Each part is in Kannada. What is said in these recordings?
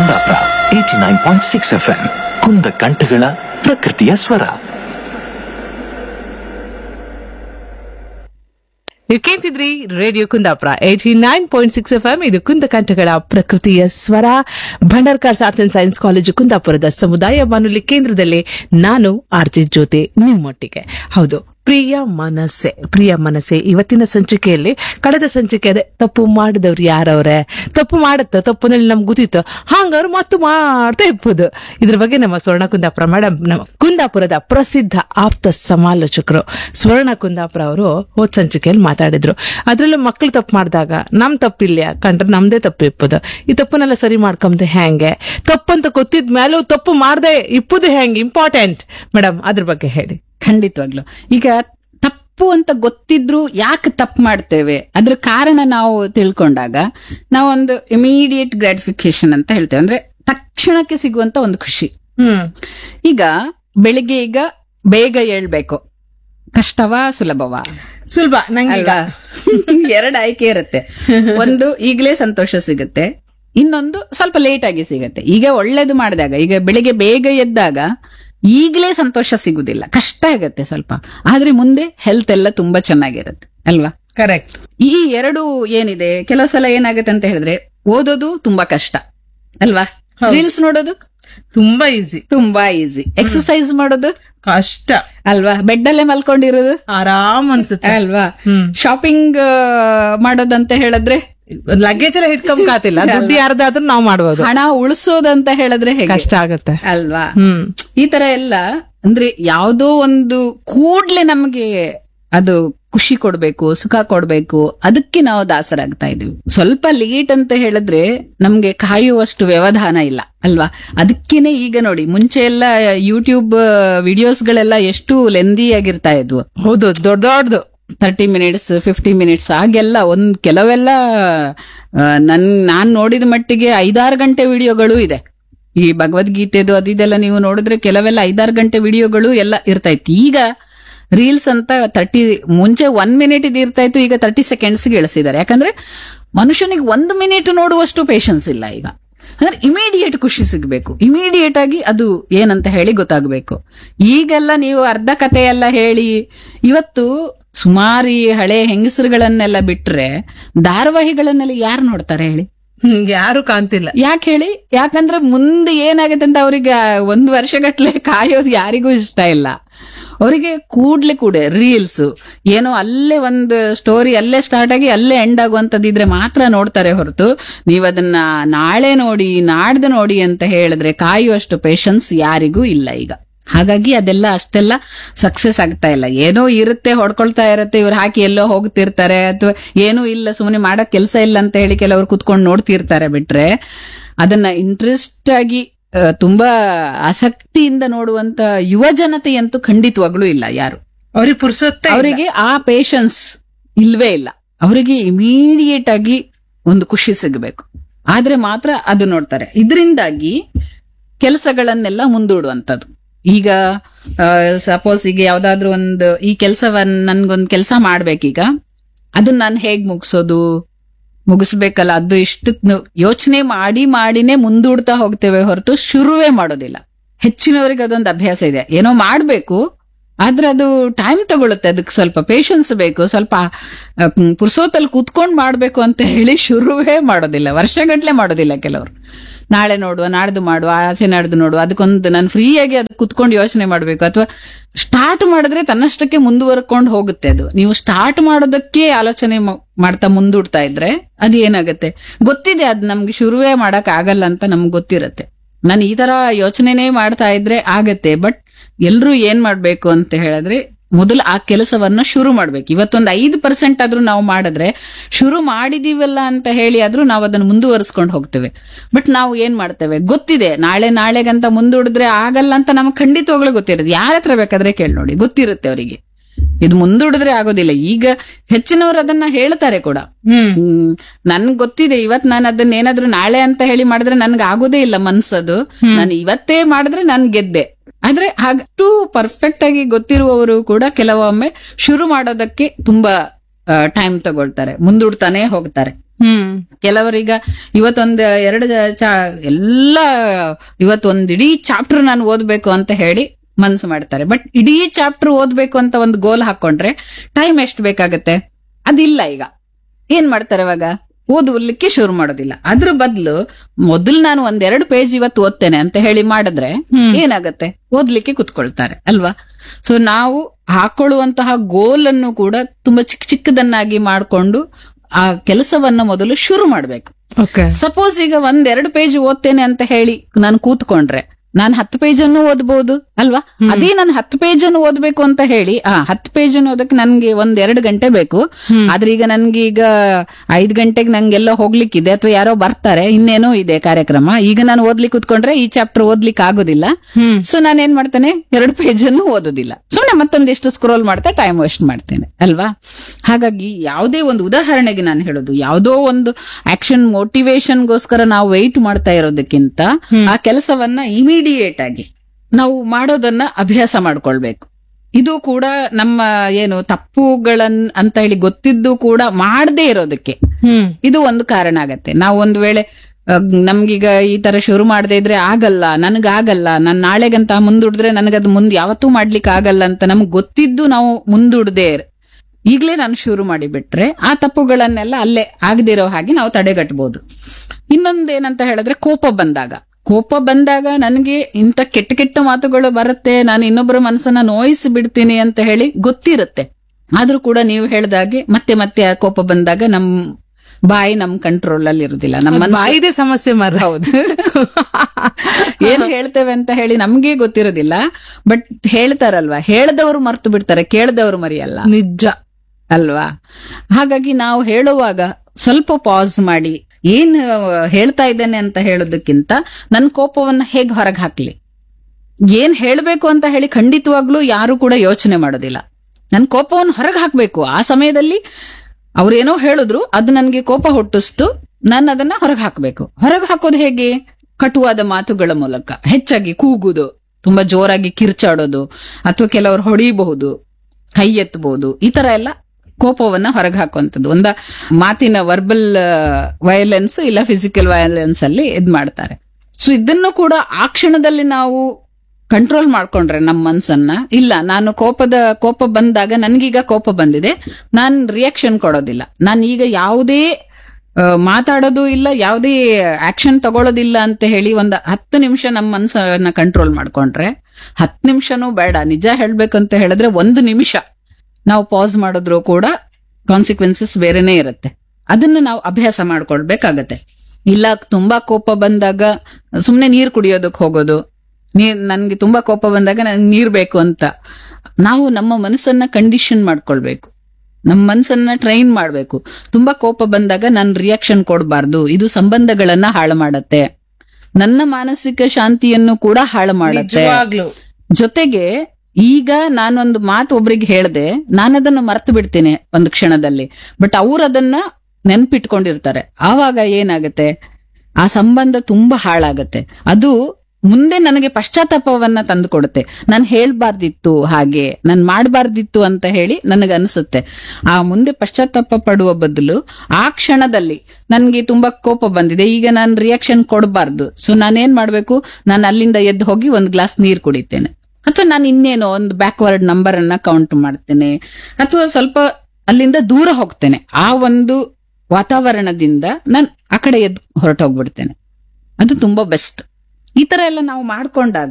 ಕುಂದಾಪುರ 89.6 FM ಕುಂದ ಕಂಠಗಳ ಪ್ರಕೃತಿಯ ಸ್ವರ. ನೀವು ಕೇಳ್ತಿದ್ರಿ ರೇಡಿಯೋ ಕುಂದಾಪುರ 89.6 FM. ಇದು ಕುಂದ ಕಂಠಗಳ ಪ್ರಕೃತಿಯ ಸ್ವರ. Bhandarkars arts and science college ಕುಂದಾಪುರದ ಸಮುದಾಯ ಬಾನುಲಿ ಕೇಂದ್ರದಲ್ಲಿ ನಾನು ಆರ್ಜಿ ಜ್ಯೋತಿ ನಿಮ್ಮೊಟ್ಟಿಗೆ. ಹೌದು, ಪ್ರಿಯ ಮನಸ್ಸೆ ಇವತ್ತಿನ ಸಂಚಿಕೆಯಲ್ಲಿ ಕಳೆದ ಸಂಚಿಕೆ ಅದೇ ತಪ್ಪು ಮಾಡಿದವ್ರು ಯಾರವ್ರೆ, ತಪ್ಪು ಮಾಡತ್ತ ತಪ್ಪನಲ್ಲಿ ನಮ್ಗೆ ಗೊತ್ತಿತ್ತು ಹಂಗವ್ರು ಮತ್ತು ಮಾಡ್ತಾ ಇರ್ಬೋದು. ಇದ್ರ ಬಗ್ಗೆ ನಮ್ಮ ಸ್ವರ್ಣ ಕುಂದಾಪುರ ಮೇಡಮ್, ನಮ್ಮ ಕುಂದಾಪುರದ ಪ್ರಸಿದ್ಧ ಆಪ್ತ ಸಮಾಲೋಚಕರು ಸ್ವರ್ಣ ಕುಂದಾಪುರ ಅವರು ಹೋದ ಸಂಚಿಕೆಯಲ್ಲಿ ಮಾತಾಡಿದ್ರು. ಅದ್ರಲ್ಲೂ ಮಕ್ಕಳು ತಪ್ಪು ಮಾಡಿದಾಗ ನಮ್ ತಪ್ಪಿಲ್ಲ ಕಂಡ್ರೆ ನಮ್ದೇ ತಪ್ಪು ಇಪ್ಪದು, ಈ ತಪ್ಪನ್ನೆಲ್ಲ ಸರಿ ಮಾಡ್ಕೊಂಬುದು ಹೆಂಗೆ, ತಪ್ಪಂತ ಗೊತ್ತಿದ್ ಮೇಲೂ ತಪ್ಪು ಮಾಡದೆ ಇಪ್ಪುದು ಹೆಂಗೆ ಇಂಪಾರ್ಟೆಂಟ್ ಮೇಡಮ್, ಅದ್ರ ಬಗ್ಗೆ ಹೇಳಿ. ಖಂಡಿತವಾಗ್ಲು. ಈಗ ತಪ್ಪು ಅಂತ ಗೊತ್ತಿದ್ರು ಯಾಕೆ ತಪ್ಪು ಮಾಡ್ತೇವೆ ಅದ್ರ ಕಾರಣ ನಾವು ತಿಳ್ಕೊಂಡಾಗ ನಾವೊಂದು ಇಮಿಡಿಯೇಟ್ ಗ್ರಾಟಿಫಿಕೇಶನ್ ಅಂತ ಹೇಳ್ತೇವೆ, ಅಂದ್ರೆ ತಕ್ಷಣಕ್ಕೆ ಸಿಗುವಂತ ಒಂದು ಖುಷಿ. ಈಗ ಬೆಳಿಗ್ಗೆ ಈಗ ಬೇಗ ಏಳ್ಬೇಕು, ಕಷ್ಟವಾ ಸುಲಭವಾ? ಸುಲಭ ನಂಗೆ. ಎರಡು ಆಯ್ಕೆ ಇರುತ್ತೆ. ಒಂದು ಈಗಲೇ ಸಂತೋಷ ಸಿಗುತ್ತೆ, ಇನ್ನೊಂದು ಸ್ವಲ್ಪ ಲೇಟ್ ಆಗಿ ಸಿಗುತ್ತೆ. ಈಗ ಒಳ್ಳೇದು ಮಾಡಿದಾಗ, ಈಗ ಬೆಳಿಗ್ಗೆ ಬೇಗ ಎದ್ದಾಗ ಈಗಲೇ ಸಂತೋಷ ಸಿಗುದಿಲ್ಲ, ಕಷ್ಟ ಆಗತ್ತೆ ಸ್ವಲ್ಪ, ಆದ್ರೆ ಮುಂದೆ ಹೆಲ್ತ್ ಎಲ್ಲ ತುಂಬಾ ಚೆನ್ನಾಗಿರುತ್ತೆ ಅಲ್ವಾ? ಕರೆಕ್ಟ್. ಈ ಎರಡು ಏನಿದೆ, ಕೆಲವು ಸಲ ಏನಾಗುತ್ತೆ ಅಂತ ಹೇಳಿದ್ರೆ ಓದೋದು ತುಂಬಾ ಕಷ್ಟ ಅಲ್ವಾ, ರೀಲ್ಸ್ ನೋಡೋದು ತುಂಬಾ ಈಸಿ, ಎಕ್ಸರ್ಸೈಸ್ ಮಾಡೋದು ಕಷ್ಟ ಅಲ್ವಾ, ಬೆಡ್ ಅಲ್ಲೇ ಮಲ್ಕೊಂಡಿರೋದು ಆರಾಮ್ ಅನ್ಸುತ್ತೆ ಅಲ್ವಾ, ಶಾಪಿಂಗ್ ಮಾಡೋದಂತ ಹೇಳಿದ್ರೆ ಲಗೇಜ್ ಎಲ್ಲ ಹಿಡ್ಕೊಂಬಾತಿಲ್ಲ, ದುಡ್ಡು ಯಾರ್ದಾದ್ರೂ ನಾವ್ ಮಾಡ್ಬೋದು. ಹಣ ಉಳಿಸೋದಂತ ಹೇಳಿದ್ರೆ ಕಷ್ಟ ಆಗತ್ತೆ ಅಲ್ವಾ? ಈ ತರ ಎಲ್ಲ ಅಂದ್ರೆ ಯಾವ್ದೋ ಒಂದು ಕೂಡ್ಲೆ ನಮ್ಗೆ ಅದು ಖುಷಿ ಕೊಡ್ಬೇಕು, ಸುಖ ಕೊಡ್ಬೇಕು, ಅದಕ್ಕೆ ನಾವು ದಾಸರಾಗ್ತಾ ಇದೀವಿ. ಸ್ವಲ್ಪ ಲೇಟ್ ಅಂತ ಹೇಳಿದ್ರೆ ನಮ್ಗೆ ಕಾಯುವಷ್ಟು ವ್ಯವಧಾನ ಇಲ್ಲ ಅಲ್ವಾ? ಅದಕ್ಕೇನೆ ಈಗ ನೋಡಿ, ಮುಂಚೆ ಎಲ್ಲ ಯೂಟ್ಯೂಬ್ ವಿಡಿಯೋಸ್ಗಳೆಲ್ಲ ಎಷ್ಟು ಲೆಂದಿ ಆಗಿರ್ತಾ ಇದ್ವು. ಹೌದು, ದೊಡ್ಡದು 30 minutes 50 minutes ಹಾಗೆಲ್ಲ ಕೆಲವೆಲ್ಲ ನಾನ್ ನೋಡಿದ ಮಟ್ಟಿಗೆ 5-6 ಗಂಟೆ ವಿಡಿಯೋಗಳು ಇದೆ. ಈ ಭಗವದ್ಗೀತೆದು ಅದಿದೆಲ್ಲ ನೀವು ನೋಡಿದ್ರೆ ಕೆಲವೆಲ್ಲ 5-6 ಗಂಟೆ ವಿಡಿಯೋಗಳು ಎಲ್ಲ ಇರ್ತಾ ಇತ್ತು. ಈಗ ರೀಲ್ಸ್ ಅಂತ ಮುಂಚೆ 1 minute ಇದು ಇರ್ತಾ ಇತ್ತು, ಈಗ 30 seconds ಇಳಿಸಿದ್ದಾರೆ. ಯಾಕಂದ್ರೆ ಮನುಷ್ಯನಿಗೆ 1 minute ನೋಡುವಷ್ಟು ಪೇಷನ್ಸ್ ಇಲ್ಲ ಈಗ. ಅಂದ್ರೆ ಇಮಿಡಿಯೇಟ್ ಖುಷಿ ಸಿಗ್ಬೇಕು, ಇಮಿಡಿಯೇಟ್ ಆಗಿ ಅದು ಏನಂತ ಹೇಳಿ ಗೊತ್ತಾಗ್ಬೇಕು. ಈಗೆಲ್ಲ ನೀವು ಅರ್ಧ ಕಥೆ ಎಲ್ಲ ಹೇಳಿ, ಇವತ್ತು ಸುಮಾರು ಈ ಹಳೆ ಹೆಂಗಸರುಗಳನ್ನೆಲ್ಲ ಬಿಟ್ರೆ ಧಾರಾವಾಹಿಗಳನ್ನೆಲ್ಲ ಯಾರು ನೋಡ್ತಾರೆ ಹೇಳಿ? ಯಾರು ಕಾಣ್ತಿಲ್ಲ. ಯಾಕೆ ಹೇಳಿ? ಯಾಕಂದ್ರೆ ಮುಂದೆ ಏನಾಗುತ್ತೆ ಅಂತ ಅವ್ರಿಗೆ 1 ವರ್ಷಗಟ್ಲೆ ಕಾಯೋದು ಯಾರಿಗೂ ಇಷ್ಟ ಇಲ್ಲ. ಅವರಿಗೆ ಕೂಡ್ಲೆ ರೀಲ್ಸ್ ಏನೋ ಅಲ್ಲೇ ಒಂದು ಸ್ಟೋರಿ ಅಲ್ಲೇ ಸ್ಟಾರ್ಟ್ ಆಗಿ ಅಲ್ಲೇ ಎಂಡ್ ಆಗುವಂತದ್ದಿದ್ರೆ ಮಾತ್ರ ನೋಡ್ತಾರೆ ಹೊರತು, ನೀವದನ್ನ ನಾಳೆ ನೋಡಿ ನಾಡ್ದು ನೋಡಿ ಅಂತ ಹೇಳಿದ್ರೆ ಕಾಯುವಷ್ಟು ಪೇಷನ್ಸ್ ಯಾರಿಗೂ ಇಲ್ಲ ಈಗ. ಹಾಗಾಗಿ ಅದೆಲ್ಲ ಅಷ್ಟೆಲ್ಲ ಸಕ್ಸಸ್ ಆಗ್ತಾ ಇಲ್ಲ. ಏನೋ ಇರುತ್ತೆ, ಹೊಡ್ಕೊಳ್ತಾ ಇರತ್ತೆ, ಇವ್ರು ಹಾಕಿ ಎಲ್ಲೋ ಹೋಗ್ತಿರ್ತಾರೆ, ಅಥವಾ ಏನೂ ಇಲ್ಲ ಸುಮ್ಮನೆ ಮಾಡಕ್ ಕೆಲಸ ಇಲ್ಲ ಅಂತ ಹೇಳಿ ಕೆಲವರು ಕುತ್ಕೊಂಡು ನೋಡ್ತಿರ್ತಾರೆ. ಬಿಟ್ರೆ ಅದನ್ನ ಇಂಟ್ರೆಸ್ಟ್ ಆಗಿ ತುಂಬಾ ಆಸಕ್ತಿಯಿಂದ ನೋಡುವಂತ ಯುವ ಜನತೆಯಂತೂ ಖಂಡಿತವಾಗ್ಲೂ ಇಲ್ಲ ಯಾರು. ಅವ್ರಿಗೆ ಪುರ್ಸೊತ್ತೆ, ಅವರಿಗೆ ಆ ಪೇಷನ್ಸ್ ಇಲ್ವೇ ಇಲ್ಲ. ಅವರಿಗೆ ಇಮಿಡಿಯೇಟ್ ಆಗಿ ಒಂದು ಖುಷಿ ಸಿಗಬೇಕು, ಆದ್ರೆ ಮಾತ್ರ ಅದು ನೋಡ್ತಾರೆ. ಇದರಿಂದಾಗಿ ಕೆಲಸಗಳನ್ನೆಲ್ಲ ಮುಂದೂಡುವಂಥದ್ದು. ಈಗ ಸಪೋಸ್ ಈಗ ಯಾವ್ದಾದ್ರು ಒಂದು ಈ ಕೆಲಸವನ್ನ ನನ್ಗೊಂದು ಕೆಲಸ ಮಾಡ್ಬೇಕೀಗ, ಅದನ್ನ ನಾನು ಹೇಗ್ ಮುಗಿಸ್ಬೇಕಲ್ಲ, ಅದು ಇಷ್ಟು ಯೋಚನೆ ಮಾಡಿನೇ ಮುಂದೂಡ್ತಾ ಹೋಗ್ತೇವೆ ಹೊರತು ಶುರುವೇ ಮಾಡೋದಿಲ್ಲ. ಹೆಚ್ಚಿನವರಿಗೆ ಅದೊಂದು ಅಭ್ಯಾಸ ಇದೆ, ಏನೋ ಮಾಡ್ಬೇಕು ಆದ್ರೆ ಅದು ಟೈಮ್ ತಗೊಳುತ್ತೆ, ಅದಕ್ಕೆ ಸ್ವಲ್ಪ ಪೇಷನ್ಸ್ ಬೇಕು, ಸ್ವಲ್ಪ ಪುರ್ಸೋತಲ್ಲಿ ಕೂತ್ಕೊಂಡ್ ಮಾಡ್ಬೇಕು ಅಂತ ಹೇಳಿ ಶುರುವೇ ಮಾಡೋದಿಲ್ಲ, ವರ್ಷಗಟ್ಲೆ ಮಾಡೋದಿಲ್ಲ. ಕೆಲವರು ನಾಳೆ ನೋಡುವ, ನಾಡ್ದು ಮಾಡುವ, ಆಚೆ ನಾಡ್ದು ನೋಡುವ, ಅದಕ್ಕೊಂದು ನಾನು ಫ್ರೀಯಾಗಿ ಅದಕ್ಕೆ ಕುತ್ಕೊಂಡು ಯೋಚನೆ ಮಾಡ್ಬೇಕು. ಅಥವಾ ಸ್ಟಾರ್ಟ್ ಮಾಡಿದ್ರೆ ತನ್ನಷ್ಟಕ್ಕೆ ಮುಂದುವರ್ಕೊಂಡು ಹೋಗುತ್ತೆ. ಅದು ನೀವು ಸ್ಟಾರ್ಟ್ ಮಾಡೋದಕ್ಕೆ ಆಲೋಚನೆ ಮಾಡ್ತಾ ಮುಂದೂಡ್ತಾ ಇದ್ರೆ ಅದು ಏನಾಗುತ್ತೆ ಗೊತ್ತಿದೆ, ಅದು ನಮ್ಗೆ ಶುರುವೇ ಮಾಡಕ್ ಆಗಲ್ಲ ಅಂತ ನಮ್ಗೆ ಗೊತ್ತಿರತ್ತೆ. ನಾನು ಈ ತರ ಯೋಚನೆನೇ ಮಾಡ್ತಾ ಇದ್ರೆ ಆಗತ್ತೆ. ಬಟ್ ಎಲ್ರೂ ಏನ್ ಮಾಡ್ಬೇಕು ಅಂತ ಹೇಳಿದ್ರೆ ಮೊದಲು ಆ ಕೆಲಸವನ್ನ ಶುರು ಮಾಡ್ಬೇಕು. ಇವತ್ತೊಂದು 5% ಆದ್ರೂ ನಾವು ಮಾಡಿದ್ರೆ, ಶುರು ಮಾಡಿದೀವಲ್ಲ ಅಂತ ಹೇಳಿ ಆದ್ರೂ ನಾವು ಅದನ್ನ ಮುಂದುವರಿಸ್ಕೊಂಡು ಹೋಗ್ತೇವೆ. ಬಟ್ ನಾವು ಏನ್ ಮಾಡ್ತೇವೆ ಗೊತ್ತಿದೆ, ನಾಳೆಗಂತ ಮುಂದೂಡಿದ್ರೆ ಆಗಲ್ಲ ಅಂತ ನಮ್ಗೆ ಖಂಡಿತವಾಗ್ಲೂ ಗೊತ್ತಿರುತ್ತೆ. ಯಾರ ಹತ್ರ ಬೇಕಾದ್ರೆ ಕೇಳಿ ನೋಡಿ, ಗೊತ್ತಿರುತ್ತೆ ಅವರಿಗೆ ಇದು ಮುಂದೂಡಿದ್ರೆ ಆಗೋದಿಲ್ಲ. ಈಗ ಹೆಚ್ಚಿನವರು ಅದನ್ನ ಹೇಳ್ತಾರೆ ಕೂಡ, ನನ್ಗೆ ಗೊತ್ತಿದೆ, ಇವತ್ ನಾನು ಅದನ್ನ ಏನಾದ್ರು ನಾಳೆ ಅಂತ ಹೇಳಿ ಮಾಡಿದ್ರೆ ನನ್ಗೆ ಆಗೋದೇ ಇಲ್ಲ ಮನ್ಸದು, ನಾನು ಇವತ್ತೇ ಮಾಡಿದ್ರೆ ನಾನ್ ಗೆದ್ದೆ. ಆದ್ರೆ ಹಾಗಷ್ಟು ಪರ್ಫೆಕ್ಟ್ ಆಗಿ ಗೊತ್ತಿರುವವರು ಕೂಡ ಕೆಲವೊಮ್ಮೆ ಶುರು ಮಾಡೋದಕ್ಕೆ ತುಂಬಾ ಟೈಮ್ ತಗೊಳ್ತಾರೆ, ಮುಂದೂಡ್ತಾನೆ ಹೋಗ್ತಾರೆ. ಕೆಲವರೀಗ ಇವತ್ತೊಂದ್ ಎರಡು ಎಲ್ಲ ಇವತ್ತೊಂದ್ ಇಡೀ ಚಾಪ್ಟರ್ ನಾನು ಓದ್ಬೇಕು ಅಂತ ಹೇಳಿ ಮನ್ಸು ಮಾಡ್ತಾರೆ. ಬಟ್ ಇಡೀ ಚಾಪ್ಟರ್ ಓದ್ಬೇಕು ಅಂತ ಒಂದು ಗೋಲ್ ಹಾಕೊಂಡ್ರೆ ಟೈಮ್ ಎಷ್ಟು ಬೇಕಾಗತ್ತೆ? ಅದಿಲ್ಲ. ಈಗ ಏನ್ ಮಾಡ್ತಾರೆ ಇವಾಗ? ಓದಲಿಕ್ಕೆ ಶುರು ಮಾಡೋದಿಲ್ಲ. ಅದ್ರ ಬದಲು ಮೊದಲು ನಾನು 1-2 ಪೇಜ್ ಇವತ್ತು ಓದ್ತೇನೆ ಅಂತ ಹೇಳಿ ಮಾಡಿದ್ರೆ ಏನಾಗತ್ತೆ? ಓದ್ಲಿಕ್ಕೆ ಕುತ್ಕೊಳ್ತಾರೆ ಅಲ್ವಾ? ಸೊ ನಾವು ಹಾಕೊಳ್ಳುವಂತಹ ಗೋಲ್ ಅನ್ನು ಕೂಡ ತುಂಬಾ ಚಿಕ್ಕದನ್ನಾಗಿ ಮಾಡ್ಕೊಂಡು ಆ ಕೆಲಸವನ್ನ ಮೊದಲು ಶುರು ಮಾಡ್ಬೇಕು. ಸಪೋಸ್ ಈಗ 1-2 ಪೇಜ್ ಓದ್ತೇನೆ ಅಂತ ಹೇಳಿ ನಾನು ಕೂತ್ಕೊಂಡ್ರೆ ನಾನು 10 ಪೇಜನ್ನು ಓದ್ಬಹುದು ಅಲ್ವಾ? ಅದೇ ನಾನು 10 ಪೇಜನ್ನು ಓದ್ಬೇಕು ಅಂತ ಹೇಳಿ 10 ಪೇಜನ್ನು ಓದಕ್ಕೆ ನನ್ಗೆ 1-2 ಗಂಟೆ ಬೇಕು. ಆದ್ರೆ ಈಗ ನನ್ಗೆ ಈಗ 5 ಗಂಟೆಗೆ ನಂಗೆಲ್ಲ ಹೋಗ್ಲಿಕ್ಕಿದೆ ಅಥವಾ ಯಾರೋ ಬರ್ತಾರೆ, ಇನ್ನೇನೋ ಇದೆ ಕಾರ್ಯಕ್ರಮ, ಈಗ ನಾನು ಓದ್ಲಿಕ್ಕೆ ಕೂತ್ಕೊಂಡ್ರೆ ಈ ಚಾಪ್ಟರ್ ಓದ್ಲಿಕ್ಕೆ ಆಗೋದಿಲ್ಲ. ಸೊ ನಾನು ಏನ್ ಮಾಡ್ತೇನೆ? 2 ಪೇಜನ್ನು ಓದೋದಿಲ್ಲ, ಸುಮ್ನೆ ಮತ್ತೊಂದಿಷ್ಟು ಸ್ಕ್ರೋಲ್ ಮಾಡ್ತಾ ಟೈಮ್ ವೇಸ್ಟ್ ಮಾಡ್ತೇನೆ ಅಲ್ವಾ? ಹಾಗಾಗಿ ಯಾವುದೇ ಒಂದು ಉದಾಹರಣೆಗೆ ನಾನು ಹೇಳೋದು, ಯಾವುದೋ ಒಂದು ಆಕ್ಷನ್ ಮೋಟಿವೇಶನ್ಗೋಸ್ಕರ ನಾವು ವೆಯ್ಟ್ ಮಾಡ್ತಾ ಇರೋದಕ್ಕಿಂತ ಆ ಕೆಲಸವನ್ನ ಇಮಿಡಿಯೇಟ್ ಆಗಿ ನಾವು ಮಾಡೋದನ್ನ ಅಭ್ಯಾಸ ಮಾಡ್ಕೊಳ್ಬೇಕು. ಇದು ಕೂಡ ನಮ್ಮ ಏನು ತಪ್ಪುಗಳನ್ನ ಅಂತ ಹೇಳಿ ಗೊತ್ತಿದ್ದು ಕೂಡ ಮಾಡದೇ ಇರೋದಕ್ಕೆ ಇದು ಒಂದು ಕಾರಣ ಆಗತ್ತೆ. ನಾವು ಒಂದು ವೇಳೆ ನಮ್ಗೀಗ ಈ ತರ ಶುರು ಮಾಡದೇ ಇದ್ರೆ ಆಗಲ್ಲ, ನನಗಾಗಲ್ಲ, ನಾನು ನಾಳೆಗಂತ ಮುಂದೂಡಿದ್ರೆ ನನಗದು ಮುಂದೆ ಯಾವತ್ತೂ ಮಾಡ್ಲಿಕ್ಕೆ ಆಗಲ್ಲ ಅಂತ ನಮ್ಗೆ ಗೊತ್ತಿದ್ದು ನಾವು ಮುಂದೂಡದೆ ಈಗ್ಲೇ ನಾನು ಶುರು ಮಾಡಿಬಿಟ್ರೆ ಆ ತಪ್ಪುಗಳನ್ನೆಲ್ಲ ಅಲ್ಲೇ ಆಗದಿರೋ ಹಾಗೆ ನಾವು ತಡೆಗಟ್ಟಬಹುದು. ಇನ್ನೊಂದೇನಂತ ಹೇಳಿದ್ರೆ, ಕೋಪ ಬಂದಾಗ ನನಗೆ ಇಂಥ ಕೆಟ್ಟ ಕೆಟ್ಟ ಮಾತುಗಳು ಬರುತ್ತೆ, ನಾನು ಇನ್ನೊಬ್ಬರ ಮನಸ್ಸನ್ನ ನೋಯಿಸಿ ಬಿಡ್ತೀನಿ ಅಂತ ಹೇಳಿ ಗೊತ್ತಿರುತ್ತೆ. ಆದ್ರೂ ಕೂಡ ನೀವು ಹೇಳ್ದಾಗೆ ಮತ್ತೆ ಮತ್ತೆ ಆ ಕೋಪ ಬಂದಾಗ ನಮ್ ಬಾಯಿ ನಮ್ ಕಂಟ್ರೋಲ್ ಅಲ್ಲಿ ಇರುದಿಲ್ಲ, ನಮ್ಮ ಬಾಯಿದೆ ಸಮಸ್ಯೆ ಮಾತ್ರ. ಹೌದು, ಏನ್ ಹೇಳ್ತೇವೆ ಅಂತ ಹೇಳಿ ನಮ್ಗೆ ಗೊತ್ತಿರೋದಿಲ್ಲ. ಬಟ್ ಹೇಳ್ತಾರಲ್ವಾ, ಹೇಳ್ದವ್ರು ಮರ್ತು ಬಿಡ್ತಾರೆ, ಕೇಳ್ದವ್ರು ಮರಿಯಲ್ಲ. ನಿಜ ಅಲ್ವಾ? ಹಾಗಾಗಿ ನಾವು ಹೇಳುವಾಗ ಸ್ವಲ್ಪ ಪಾಸ್ ಮಾಡಿ ಏನ್ ಹೇಳ್ತಾ ಇದ್ದೇನೆ ಅಂತ ಹೇಳೋದಕ್ಕಿಂತ ನನ್ನ ಕೋಪವನ್ನ ಹೇಗ್ ಹೊರಗೆ ಹಾಕ್ಲಿ, ಏನ್ ಹೇಳ್ಬೇಕು ಅಂತ ಹೇಳಿ ಖಂಡಿತವಾಗ್ಲೂ ಯಾರು ಕೂಡ ಯೋಚನೆ ಮಾಡೋದಿಲ್ಲ. ನನ್ ಕೋಪವನ್ನು ಹೊರಗೆ ಹಾಕ್ಬೇಕು. ಆ ಸಮಯದಲ್ಲಿ ಅವ್ರೇನೋ ಹೇಳಿದ್ರು, ಅದು ನನ್ಗೆ ಕೋಪ ಹುಟ್ಟಿಸ್ತು, ನಾನು ಅದನ್ನ ಹೊರಗೆ ಹಾಕ್ಬೇಕು. ಹೊರಗೆ ಹಾಕೋದು ಹೇಗೆ? ಕಟುವಾದ ಮಾತುಗಳ ಮೂಲಕ, ಹೆಚ್ಚಾಗಿ ಕೂಗುದು, ತುಂಬಾ ಜೋರಾಗಿ ಕಿರ್ಚಾಡೋದು, ಅಥವಾ ಕೆಲವರು ಹೊಡಿಬಹುದು, ಕೈ ಎತ್ತಬಹುದು. ಈ ತರ ಎಲ್ಲ ಕೋಪವನ್ನ ಹೊರಗೆ ಹಾಕುವಂಥದ್ದು. ಒಂದ ಮಾತಿನ ವರ್ಬಲ್ ವಯಲೆನ್ಸ್ ಇಲ್ಲ ಫಿಸಿಕಲ್ ವಯಲೆನ್ಸ್ ಅಲ್ಲಿ ಇದ್ ಮಾಡ್ತಾರೆ. ಸೊ ಇದನ್ನು ಕೂಡ ಆ ಕ್ಷಣದಲ್ಲಿ ನಾವು ಕಂಟ್ರೋಲ್ ಮಾಡ್ಕೊಂಡ್ರೆ ನಮ್ಮ ಮನ್ಸನ್ನ, ಇಲ್ಲ ನಾನು ಕೋಪ ಬಂದಾಗ ನನ್ಗೀಗ ಕೋಪ ಬಂದಿದೆ, ನಾನ್ ರಿಯಾಕ್ಷನ್ ಕೊಡೋದಿಲ್ಲ, ನಾನು ಈಗ ಯಾವುದೇ ಮಾತಾಡೋದು ಇಲ್ಲ, ಯಾವುದೇ ಆಕ್ಷನ್ ತಗೊಳ್ಳೋದಿಲ್ಲ ಅಂತ ಹೇಳಿ ಒಂದು 10 ನಿಮಿಷ ನಮ್ಮ ಮನ್ಸನ್ನ ಕಂಟ್ರೋಲ್ ಮಾಡ್ಕೊಂಡ್ರೆ, 10 ನಿಮಿಷನೂ ಬೇಡ, ನಿಜ ಹೇಳ್ಬೇಕಂತ ಹೇಳಿದ್ರೆ 1 ನಿಮಿಷ ನಾವು ಪಾಸ್ ಮಾಡಿದ್ರು ಕೂಡ ಕಾನ್ಸಿಕ್ವೆನ್ಸಸ್ ಬೇರೆನೇ ಇರುತ್ತೆ. ಅದನ್ನ ನಾವು ಅಭ್ಯಾಸ ಮಾಡ್ಕೊಳ್ಬೇಕಾಗತ್ತೆ. ಇಲ್ಲ ತುಂಬಾ ಕೋಪ ಬಂದಾಗ ಸುಮ್ನೆ ನೀರ್ ಕುಡಿಯೋದಕ್ ಹೋಗೋದು, ನನ್ಗೆ ತುಂಬಾ ಕೋಪ ಬಂದಾಗ ನನ್ಗೆ ನೀರ್ ಬೇಕು ಅಂತ ನಾವು ನಮ್ಮ ಮನಸ್ಸನ್ನ ಕಂಡೀಷನ್ ಮಾಡ್ಕೊಳ್ಬೇಕು, ನಮ್ಮ ಮನಸ್ಸನ್ನ ಟ್ರೈನ್ ಮಾಡ್ಬೇಕು. ತುಂಬಾ ಕೋಪ ಬಂದಾಗ ನಾನು ರಿಯಾಕ್ಷನ್ ಕೊಡಬಾರ್ದು, ಇದು ಸಂಬಂಧಗಳನ್ನ ಹಾಳು ಮಾಡತ್ತೆ, ನನ್ನ ಮಾನಸಿಕ ಶಾಂತಿಯನ್ನು ಕೂಡ ಹಾಳು ಮಾಡತ್ತೆ. ಜೊತೆಗೆ ಈಗ ನಾನೊಂದು ಮಾತು ಒಬ್ರಿಗೆ ಹೇಳ್ದೆ, ನಾನದನ್ನ ಮರ್ತು ಬಿಡ್ತೀನಿ ಒಂದು ಕ್ಷಣದಲ್ಲಿ, ಬಟ್ ಅವ್ರು ಅದನ್ನ ನೆನ್ಪಿಟ್ಕೊಂಡಿರ್ತಾರೆ. ಆವಾಗ ಏನಾಗತ್ತೆ? ಆ ಸಂಬಂಧ ತುಂಬಾ ಹಾಳಾಗತ್ತೆ. ಅದು ಮುಂದೆ ನನಗೆ ಪಶ್ಚಾತ್ತಾಪವನ್ನ ತಂದು ಕೊಡುತ್ತೆ. ನಾನು ಹೇಳ್ಬಾರ್ದಿತ್ತು, ಹಾಗೆ ನಾನು ಮಾಡಬಾರ್ದಿತ್ತು ಅಂತ ಹೇಳಿ ನನಗನ್ಸುತ್ತೆ. ಆ ಮುಂದೆ ಪಶ್ಚಾತ್ತಾಪ ಪಡುವ ಬದಲು ಆ ಕ್ಷಣದಲ್ಲಿ ನನ್ಗೆ ತುಂಬಾ ಕೋಪ ಬಂದಿದೆ, ಈಗ ನಾನು ರಿಯಾಕ್ಷನ್ ಕೊಡಬಾರ್ದು, ಸೊ ನಾನೇನ್ ಮಾಡ್ಬೇಕು? ನಾನು ಅಲ್ಲಿಂದ ಎದ್ದು ಹೋಗಿ 1 ಗ್ಲಾಸ್ ನೀರ್ ಕುಡಿತೇನೆ, ಅಥವಾ ನಾನು ಇನ್ನೇನೋ ಒಂದು ಬ್ಯಾಕ್ವರ್ಡ್ ನಂಬರ್ ಅನ್ನ ಕೌಂಟ್ ಮಾಡ್ತೇನೆ, ಅಥವಾ ಸ್ವಲ್ಪ ಅಲ್ಲಿಂದ ದೂರ ಹೋಗ್ತೇನೆ. ಆ ಒಂದು ವಾತಾವರಣದಿಂದ ನಾನು ಆ ಕಡೆ ಎದ್ದು ಹೊರಟೋಗ್ಬಿಡ್ತೇನೆ. ಅದು ತುಂಬಾ ಬೆಸ್ಟ್. ಈ ತರ ಎಲ್ಲ ನಾವು ಮಾಡ್ಕೊಂಡಾಗ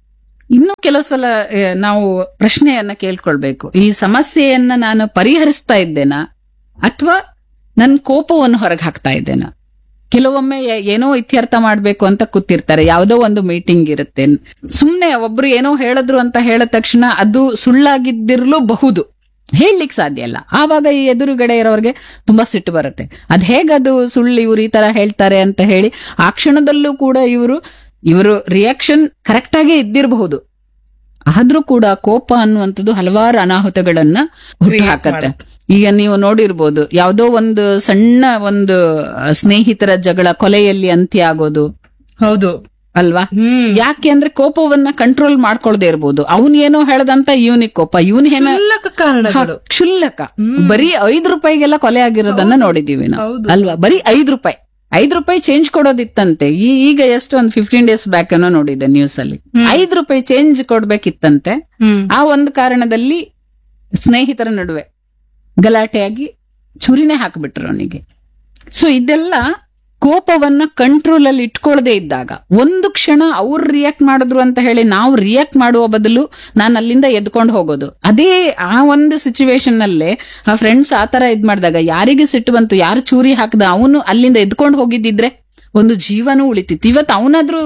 ಇನ್ನೂ ಕೆಲವು ಸಲ ನಾವು ಪ್ರಶ್ನೆಯನ್ನ ಕೇಳ್ಕೊಳ್ಬೇಕು, ಈ ಸಮಸ್ಯೆಯನ್ನ ನಾನು ಪರಿಹರಿಸ್ತಾ ಇದ್ದೇನಾ ಅಥವಾ ನನ್ನ ಕೋಪವನ್ನು ಹೊರಗೆ ಹಾಕ್ತಾ ಇದ್ದೇನಾ? ಕೆಲವೊಮ್ಮೆ ಏನೋ ಇತ್ಯರ್ಥ ಮಾಡ್ಬೇಕು ಅಂತ ಕೂತಿರ್ತಾರೆ, ಯಾವುದೋ ಒಂದು ಮೀಟಿಂಗ್ ಇರುತ್ತೆ, ಸುಮ್ನೆ ಒಬ್ರು ಏನೋ ಹೇಳಿದ್ರು ಅಂತ ಹೇಳಿದ ತಕ್ಷಣ ಅದು ಸುಳ್ಳಾಗಿದ್ದಿರಲೂಬಹುದು, ಹೇಳಲಿಕ್ಕೆ ಸಾಧ್ಯ ಇಲ್ಲ. ಆವಾಗ ಈ ಎದುರುಗಡೆ ಇರೋರಿಗೆ ತುಂಬಾ ಸಿಟ್ಟು ಬರುತ್ತೆ. ಅದ್ ಹೇಗದು ಸುಳ್ಳು, ಇವ್ರು ಈ ತರ ಹೇಳ್ತಾರೆ ಅಂತ ಹೇಳಿ ಆ ಕ್ಷಣದಲ್ಲೂ ಕೂಡ ಇವರು ರಿಯಾಕ್ಷನ್ ಕರೆಕ್ಟ್ ಆಗೇ ಇದ್ದಿರಬಹುದು, ಆದ್ರೂ ಕೂಡ ಕೋಪ ಅನ್ನುವಂಥದ್ದು ಹಲವಾರು ಅನಾಹುತಗಳನ್ನ ಹುಟ್ಟುಹಾಕತ್ತೆ. ಈಗ ನೀವು ನೋಡಿರ್ಬೋದು, ಯಾವುದೋ ಒಂದು ಸಣ್ಣ ಒಂದು ಸ್ನೇಹಿತರ ಜಗಳ ಕೊಲೆಯಲ್ಲಿ ಅಂತ್ಯ ಆಗೋದು. ಹೌದು. ಅಲ್ವಾ? ಯಾಕೆ ಅಂದ್ರೆ ಕೋಪವನ್ನ ಕಂಟ್ರೋಲ್ ಮಾಡ್ಕೊಳ್ದೇ ಇರ್ಬೋದು. ಅವನ್ ಏನೋ ಹೇಳ್ದಂತ ಇವನಿಗೆ ಕೋಪ, ಇವನ್ ಏನೋ ಕ್ಷುಲ್ಲಕ ಕಾರಣಗಳು. ಕ್ಷುಲ್ಲಕ ಬರೀ 5 ರೂಪಾಯಿಗೆಲ್ಲ ಕೊಲೆ ಆಗಿರೋದನ್ನ ನೋಡಿದೀವಿ ನಾವು, ಅಲ್ವಾ? ಬರೀ 5 ರೂಪಾಯಿ, 5 ರೂಪಾಯಿ ಚೇಂಜ್ ಕೊಡೋದಿತ್ತಂತೆ. ಈಗ ಎಷ್ಟು ಒಂದು 15 ಡೇಸ್ ಬ್ಯಾಕ್ ಏನೋ ನೋಡಿದೆ ನ್ಯೂಸ್ ಅಲ್ಲಿ. 5 ರೂಪಾಯಿ ಚೇಂಜ್ ಕೊಡ್ಬೇಕಿತ್ತಂತೆ. ಆ ಒಂದು ಕಾರಣದಲ್ಲಿ ಸ್ನೇಹಿತರ ನಡುವೆ ಗಲಾಟೆಯಾಗಿ ಚುರಿನೇ ಹಾಕ್ಬಿಟ್ರು ಅವನಿಗೆ. ಸೊ ಇದೆಲ್ಲ ಕೋಪವನ್ನ ಕಂಟ್ರೋಲ್ ಅಲ್ಲಿ ಇಟ್ಕೊಳ್ಳದೆ ಇದ್ದಾಗ, ಒಂದು ಕ್ಷಣ ಅವ್ರು ರಿಯಾಕ್ಟ್ ಮಾಡಿದ್ರು ಅಂತ ಹೇಳಿ ನಾವು ರಿಯಾಕ್ಟ್ ಮಾಡುವ ಬದಲು ನಾನು ಅಲ್ಲಿಂದ ಎದ್ಕೊಂಡು ಹೋಗೋದು. ಅದೇ ಆ ಒಂದು ಸಿಚುವೇಶನ್ ನಲ್ಲೇ ಆ ಫ್ರೆಂಡ್ಸ್ ಆತರ ಇದ್ ಮಾಡಿದಾಗ ಯಾರಿಗೆ ಸಿಟ್ಟು ಬಂತು, ಯಾರು ಚೂರಿ ಹಾಕ್ದ, ಅವನು ಅಲ್ಲಿಂದ ಎದ್ಕೊಂಡು ಹೋಗಿದ್ದಿದ್ರೆ ಒಂದು ಜೀವನೂ ಉಳಿತಿತ್ತು. ಇವತ್ತು ಅವನಾದ್ರೂ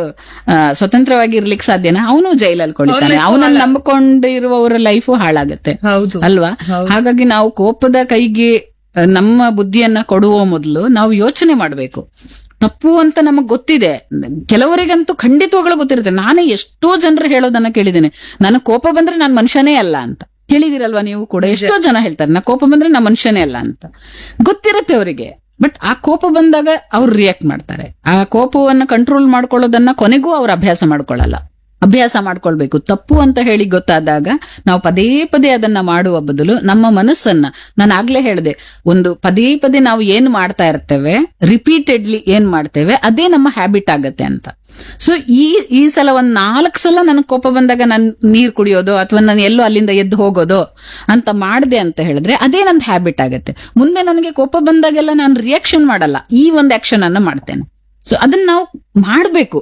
ಸ್ವತಂತ್ರವಾಗಿ ಇರ್ಲಿಕ್ಕೆ ಸಾಧ್ಯನಾ? ಅವನು ಜೈಲಲ್ಲಿ ಕೊಳಿತಾನೆ. ಅವನನ್ನ ನಂಬಿಕೊಂಡಿರುವವರ ಲೈಫು ಹಾಳಾಗತ್ತೆ, ಅಲ್ವಾ? ಹಾಗಾಗಿ ನಾವು ಕೋಪದ ಕೈಗೆ ನಮ್ಮ ಬುದ್ಧಿಯನ್ನ ಕೊಡುವ ಮೊದಲು ನಾವು ಯೋಚನೆ ಮಾಡಬೇಕು. ತಪ್ಪು ಅಂತ ನಮಗ್ ಗೊತ್ತಿದೆ, ಕೆಲವರಿಗಂತೂ ಖಂಡಿತವಾಗ್ಲೂ ಗೊತ್ತಿರುತ್ತೆ. ನಾನೇ ಎಷ್ಟೋ ಜನರು ಹೇಳೋದನ್ನ ಕೇಳಿದ್ದೇನೆ, ನನಗೆ ಕೋಪ ಬಂದ್ರೆ ನಾನ್ ಮನುಷ್ಯನೇ ಅಲ್ಲ ಅಂತ. ಕೇಳಿದಿರಲ್ವಾ ನೀವು ಕೂಡ? ಎಷ್ಟೋ ಜನ ಹೇಳ್ತಾರೆ ನಾ ಕೋಪ ಬಂದ್ರೆ ನಾ ಮನುಷ್ಯನೇ ಅಲ್ಲ ಅಂತ. ಗೊತ್ತಿರುತ್ತೆ ಅವರಿಗೆ, ಬಟ್ ಆ ಕೋಪ ಬಂದಾಗ ಅವ್ರು ರಿಯಾಕ್ಟ್ ಮಾಡ್ತಾರೆ. ಆ ಕೋಪವನ್ನ ಕಂಟ್ರೋಲ್ ಮಾಡ್ಕೊಳ್ಳೋದನ್ನ ಕೊನೆಗೂ ಅವ್ರು ಅಭ್ಯಾಸ ಮಾಡ್ಕೊಳ್ಳಲ್ಲ. ಅಭ್ಯಾಸ ಮಾಡ್ಕೊಳ್ಬೇಕು. ತಪ್ಪು ಅಂತ ಹೇಳಿ ಗೊತ್ತಾದಾಗ ನಾವು ಪದೇ ಪದೇ ಅದನ್ನ ಮಾಡುವ ಬದಲು ನಮ್ಮ ಮನಸ್ಸನ್ನ, ನಾನು ಆಗ್ಲೇ ಹೇಳಿದೆ, ಒಂದು ಪದೇ ಪದೇ ನಾವು ಏನ್ ಮಾಡ್ತಾ ಇರ್ತೇವೆ, ರಿಪೀಟೆಡ್ಲಿ ಏನ್ ಮಾಡ್ತೇವೆ, ಅದೇ ನಮ್ಮ ಹ್ಯಾಬಿಟ್ ಆಗತ್ತೆ ಅಂತ. ಸೊ ಈ ಸಲ ಒಂದ್ 4 ಸಲ ನನಗೆ ಕೋಪ ಬಂದಾಗ ನಾನು ನೀರ್ ಕುಡಿಯೋದು ಅಥವಾ ನಾನು ಎಲ್ಲೋ ಅಲ್ಲಿಂದ ಎದ್ದು ಹೋಗೋದು ಅಂತ ಮಾಡಿದೆ ಅಂತ ಹೇಳಿದ್ರೆ ಅದೇ ನಂದು ಹ್ಯಾಬಿಟ್ ಆಗತ್ತೆ. ಮುಂದೆ ನನಗೆ ಕೋಪ ಬಂದಾಗೆಲ್ಲ ನಾನು ರಿಯಾಕ್ಷನ್ ಮಾಡಲ್ಲ, ಈ ಒಂದು ಆಕ್ಷನ್ ಅನ್ನ ಮಾಡ್ತೇನೆ. ಸೊ ಅದನ್ನ ನಾವು ಮಾಡ್ಬೇಕು.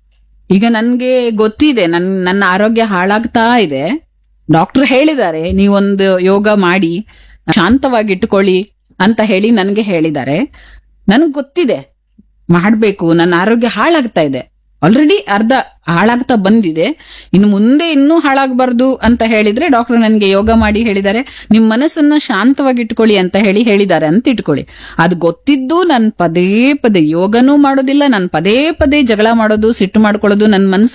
ಈಗ ನನ್ಗೆ ಗೊತ್ತಿದೆ, ನನ್ನ ಆರೋಗ್ಯ ಹಾಳಾಗ್ತಾ ಇದೆ, ಡಾಕ್ಟರ್ ಹೇಳಿದ್ದಾರೆ ನೀವೊಂದು ಯೋಗ ಮಾಡಿ ಶಾಂತವಾಗಿಟ್ಟುಕೊಳ್ಳಿ ಅಂತ ಹೇಳಿ ನನ್ಗೆ ಹೇಳಿದ್ದಾರೆ. ನನ್ಗೆ ಗೊತ್ತಿದೆ ಮಾಡ್ಬೇಕು, ನನ್ನ ಆರೋಗ್ಯ ಹಾಳಾಗ್ತಾ ಇದೆ, ಆಲ್ರೆಡಿ ಅರ್ಧ ಹಾಳಾಗ್ತಾ ಬಂದಿದೆ, ಇನ್ನು ಮುಂದೆ ಇನ್ನೂ ಹಾಳಾಗಬಾರ್ದು ಅಂತ ಹೇಳಿದ್ರೆ ಡಾಕ್ಟರ್ ನನ್ಗೆ ಯೋಗ ಮಾಡಿ ಹೇಳಿದ್ದಾರೆ, ನಿಮ್ ಮನಸ್ಸನ್ನ ಶಾಂತವಾಗಿ ಇಟ್ಕೊಳ್ಳಿ ಅಂತ ಹೇಳಿದ್ದಾರೆ ಅಂತ ಇಟ್ಕೊಳ್ಳಿ. ಅದು ಗೊತ್ತಿದ್ದು ನಾನು ಪದೇ ಪದೇ ಯೋಗನೂ ಮಾಡೋದಿಲ್ಲ, ನಾನು ಪದೇ ಪದೇ ಜಗಳ ಮಾಡೋದು, ಸಿಟ್ಟು ಮಾಡ್ಕೊಳ್ಳೋದು,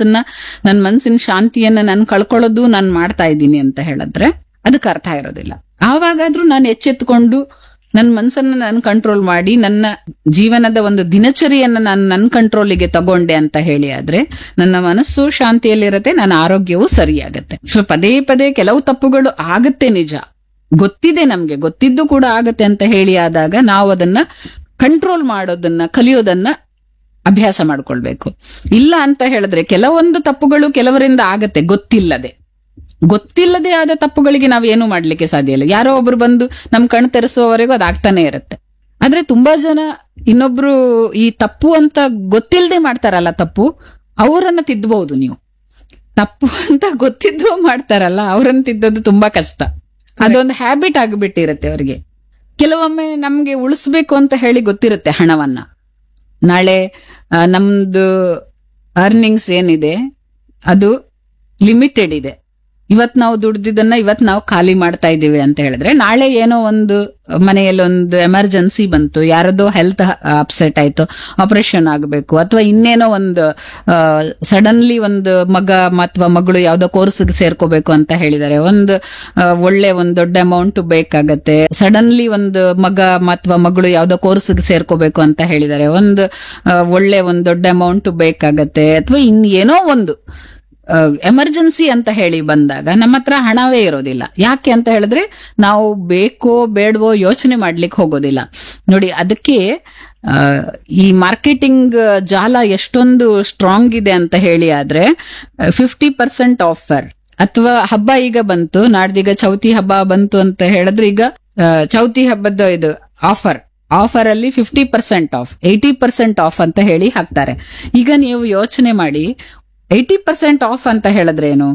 ನನ್ನ ಮನಸ್ಸಿನ ಶಾಂತಿಯನ್ನ ನಾನು ಕಳ್ಕೊಳ್ಳೋದು ನಾನು ಮಾಡ್ತಾ ಇದ್ದೀನಿ ಅಂತ ಹೇಳಿದ್ರೆ ಅದಕ್ಕೆ ಅರ್ಥ ಇರೋದಿಲ್ಲ. ಆವಾಗಾದ್ರೂ ನಾನು ಎಚ್ಚೆತ್ತುಕೊಂಡು ನನ್ನ ಮನಸ್ಸನ್ನ ನಾನು ಕಂಟ್ರೋಲ್ ಮಾಡಿ ನನ್ನ ಜೀವನದ ಒಂದು ದಿನಚರಿಯನ್ನ ನಾನು ನನ್ನ ಕಂಟ್ರೋಲಿಗೆ ತಗೊಂಡೆ ಅಂತ ಹೇಳಿ ಆದ್ರೆ ನನ್ನ ಮನಸ್ಸು ಶಾಂತಿಯಲ್ಲಿರತ್ತೆ, ನನ್ನ ಆರೋಗ್ಯವೂ ಸರಿಯಾಗತ್ತೆ. ಸೊ ಪದೇ ಪದೇ ಕೆಲವು ತಪ್ಪುಗಳು ಆಗತ್ತೆ, ನಿಜ ಗೊತ್ತಿದೆ, ನಮ್ಗೆ ಗೊತ್ತಿದ್ದು ಕೂಡ ಆಗತ್ತೆ ಅಂತ ಹೇಳಿ ಆದಾಗ ನಾವು ಅದನ್ನ ಕಂಟ್ರೋಲ್ ಮಾಡೋದನ್ನ ಕಲಿಯೋದನ್ನ ಅಭ್ಯಾಸ ಮಾಡ್ಕೊಳ್ಬೇಕು. ಇಲ್ಲ ಅಂತ ಹೇಳಿದ್ರೆ ಕೆಲವೊಂದು ತಪ್ಪುಗಳು ಕೆಲವರಿಂದ ಆಗತ್ತೆ ಗೊತ್ತಿಲ್ಲದೆ ಆದ ತಪ್ಪುಗಳಿಗೆ ನಾವೇನು ಮಾಡ್ಲಿಕ್ಕೆ ಸಾಧ್ಯ ಇಲ್ಲ. ಯಾರೋ ಒಬ್ರು ಬಂದು ನಮ್ ಕಣ್ ತೆರೆಸುವವರೆಗೂ ಅದಾಗ್ತಾನೆ ಇರುತ್ತೆ. ಆದ್ರೆ ತುಂಬಾ ಜನ ಇನ್ನೊಬ್ರು ಈ ತಪ್ಪು ಅಂತ ಗೊತ್ತಿಲ್ಲದೆ ಮಾಡ್ತಾರಲ್ಲ ತಪ್ಪು, ಅವರನ್ನ ತಿದ್ದಬಹುದು ನೀವು. ತಪ್ಪು ಅಂತ ಗೊತ್ತಿದ್ದು ಮಾಡ್ತಾರಲ್ಲ ಅವರನ್ನ ತಿದ್ದೋದು ತುಂಬಾ ಕಷ್ಟ. ಅದೊಂದು ಹ್ಯಾಬಿಟ್ ಆಗಿಬಿಟ್ಟಿರುತ್ತೆ ಅವ್ರಿಗೆ. ಕೆಲವೊಮ್ಮೆ ನಮ್ಗೆ ಉಳಿಸ್ಬೇಕು ಅಂತ ಹೇಳಿ ಗೊತ್ತಿರುತ್ತೆ ಹಣವನ್ನ, ನಾಳೆ ನಮ್ದು ಅರ್ನಿಂಗ್ಸ್ ಏನಿದೆ ಅದು ಲಿಮಿಟೆಡ್ ಇದೆ, ಇವತ್ ನಾವು ದುಡ್ದಿದ್ದನ್ನ ಇವತ್ ನಾವು ಖಾಲಿ ಮಾಡ್ತಾ ಇದ್ದೀವಿ ಅಂತ ಹೇಳಿದ್ರೆ ನಾಳೆ ಏನೋ ಒಂದು ಮನೆಯಲ್ಲಿ ಒಂದು ಎಮರ್ಜೆನ್ಸಿ ಬಂತು, ಯಾರದೋ ಹೆಲ್ತ್ ಅಪ್ಸೆಟ್ ಆಯ್ತು, ಆಪರೇಷನ್ ಆಗಬೇಕು, ಅಥವಾ ಇನ್ನೇನೋ ಒಂದು ಸಡನ್ಲಿ ಒಂದು ಮಗ ಅಥವಾ ಮಗಳು ಯಾವ್ದೋ ಕೋರ್ಸ್ಗೆ ಸೇರ್ಕೋಬೇಕು ಅಂತ ಹೇಳಿದ್ದಾರೆ, ಒಂದು ದೊಡ್ಡ ಅಮೌಂಟ್ ಬೇಕಾಗತ್ತೆ, ಸಡನ್ಲಿ ಒಂದು ಮಗ ಅಥವಾ ಮಗಳು ಯಾವ್ದೋ ಕೋರ್ಸ್ಗೆ ಸೇರ್ಕೋಬೇಕು ಅಂತ ಹೇಳಿದ್ದಾರೆ, ಒಂದು ದೊಡ್ಡ ಅಮೌಂಟ್ ಬೇಕಾಗತ್ತೆ, ಅಥವಾ ಇನ್ನೇನೋ ಒಂದು ಎಮರ್ಜೆನ್ಸಿ ಅಂತ ಹೇಳಿ ಬಂದಾಗ ನಮ್ಮ ಹತ್ರ ಹಣವೇ ಇರೋದಿಲ್ಲ. ಯಾಕೆ ಅಂತ ಹೇಳಿದ್ರೆ ನಾವು ಬೇಕೋ ಬೇಡವೋ ಯೋಚನೆ ಮಾಡ್ಲಿಕ್ಕೆ ಹೋಗೋದಿಲ್ಲ. ನೋಡಿ, ಅದಕ್ಕೆ ಈ ಮಾರ್ಕೆಟಿಂಗ್ ಜಾಲ ಎಷ್ಟೊಂದು ಸ್ಟ್ರಾಂಗ್ ಇದೆ ಅಂತ ಹೇಳಿ ಆದ್ರೆ 50% ಆಫರ್, ಅಥವಾ ಹಬ್ಬ ಈಗ ಬಂತು, ನಾಡ್ದೀಗ ಚೌತಿ ಹಬ್ಬ ಬಂತು ಅಂತ ಹೇಳಿದ್ರೆ ಈಗ ಚೌತಿ ಹಬ್ಬದ ಇದು ಆಫರ್ ಅಲ್ಲಿ 50% ಆಫ್, 80% ಆಫ್ ಅಂತ ಹೇಳಿ ಹಾಕ್ತಾರೆ. ಈಗ ನೀವು ಯೋಚನೆ ಮಾಡಿ, 80% ಆಫ್ ಅಂತ ಹೇಳಿದ್ರೆ ಏನು?